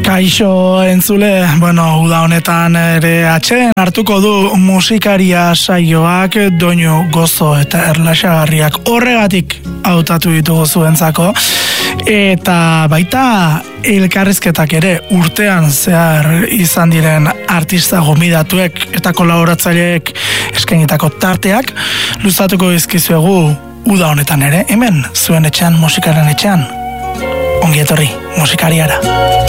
Kaixo entzule, uda honetan ere atxeen hartuko du musikaria saioak doinu gozo eta erlaxagarriak horregatik hautatu ditugu zuentzako eta baita elkarrizketak ere urtean zehar izan diren artista gomidatuek eta kolaboratzaileek eskainitako tarteak luzatuko dizkizuegu uda honetan ere, hemen zuen etxean, musikaren etxean. Ongi etorri musikariara.